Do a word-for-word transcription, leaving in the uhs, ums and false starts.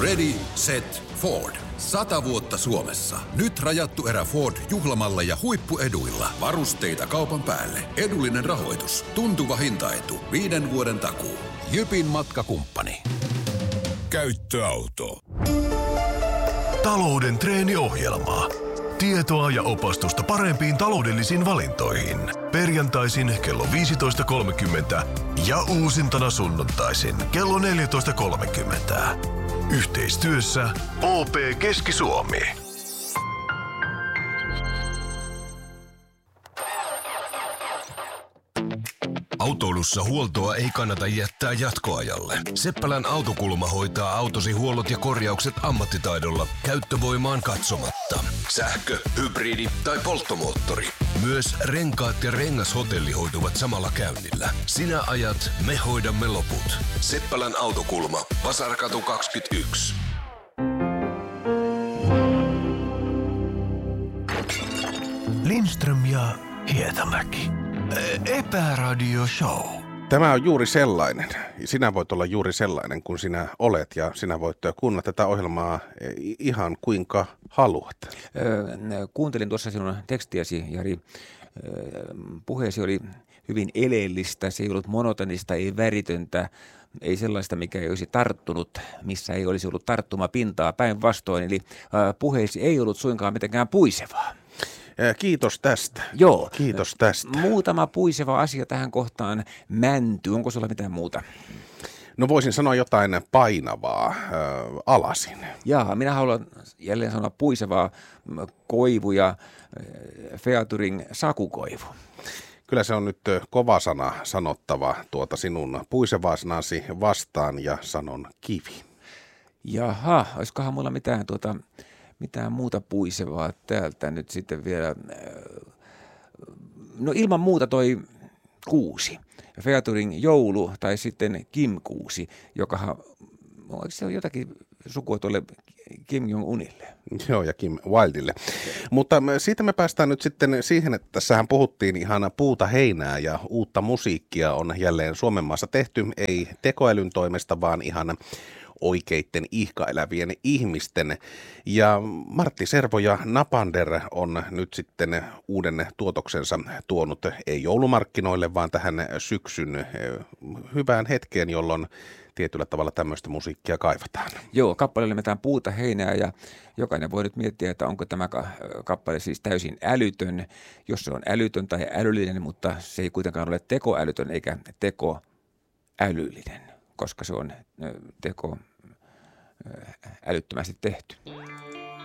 Ready, set, Ford. Sata vuotta Suomessa. Nyt rajattu erä Ford juhlamalleja huippueduilla. Varusteita kaupan päälle. Edullinen rahoitus. Tuntuva hintaetu. Viiden vuoden takuu. Jypin matkakumppani. Käyttöauto. Talouden treeniohjelma. Tietoa ja opastusta parempiin taloudellisiin valintoihin. Perjantaisin kello viisitoista kolmekymmentä ja uusintana sunnuntaisin kello neljätoista kolmekymmentä. Yhteistyössä O P Keski-Suomi. Autoilussa huoltoa ei kannata jättää jatkoajalle. Seppälän autokulma hoitaa autosi huollot ja korjaukset ammattitaidolla käyttövoimaan katsomatta. Sähkö, hybridi tai polttomoottori. Myös renkaat ja rengashotelli hoituvat samalla käynnillä. Sinä ajat, me hoidamme loput. Seppälän autokulma. Vasarkatu kaksikymmentäyksi. Lindström ja Hietamäki. Epäradio Show. Tämä on juuri sellainen. Sinä voit olla juuri sellainen kuin sinä olet ja sinä voit kuunnella tätä ohjelmaa ihan kuinka haluat. Kuuntelin tuossa sinun tekstiäsi, Jari. Puheesi oli hyvin eleellistä, se ei ollut monotonista, ei väritöntä, ei sellaista, mikä ei olisi tarttunut, missä ei olisi ollut tarttumapintaa päinvastoin. Eli puheesi ei ollut suinkaan mitenkään puisevaa. Kiitos tästä. Joo. Kiitos tästä. Muutama puiseva asia tähän kohtaan. Mänty. Onko sulla mitään muuta? No voisin sanoa jotain painavaa. Äh, alasin. Jaa, minä haluan jälleen sanoa puisevaa. Koivu ja Featuring sakukoivu. Kyllä se on nyt kova sana sanottava tuota sinun puisevaa sanasi vastaan ja sanon kivi. Jaha, olisikohan mulla mitään tuota... Mitään muuta puisevaa täältä nyt sitten vielä. No ilman muuta toi kuusi. Featuring joulu tai sitten Kim kuusi, joka se on jotakin sukua tuolle Kim Jong-unille. Joo, ja Kim Wildille. Mutta siitä me päästään nyt sitten siihen, että tässähän puhuttiin ihan puuta heinää ja uutta musiikkia on jälleen Suomen maassa tehty, ei tekoälyn toimesta, vaan ihan oikeitten ihkaelävien ihmisten. Ja Martti Servo ja Napander on nyt sitten uuden tuotoksensa tuonut ei joulumarkkinoille, vaan tähän syksyn hyvään hetkeen, jolloin tietyllä tavalla tämmöistä musiikkia kaivataan. Joo, kappaleelle metään puuta heinää ja jokainen voi nyt miettiä, että onko tämä kappale siis täysin älytön, jos se on älytön tai älyllinen, mutta se ei kuitenkaan ole tekoälytön eikä tekoälyllinen, koska se on teko älyttömästi tehty.